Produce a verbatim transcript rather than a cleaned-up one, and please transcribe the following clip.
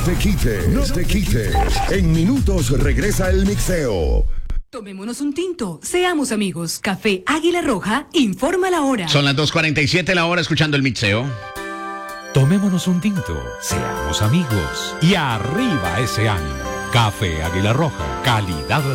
te quites, no te quites. En minutos regresa el mixeo. Tomémonos un tinto, seamos amigos. Café Águila Roja informa la hora. Son las dos cuarenta y siete la hora escuchando el mixeo. Tomémonos un tinto, seamos amigos y arriba ese ánimo. Café Águila Roja, calidad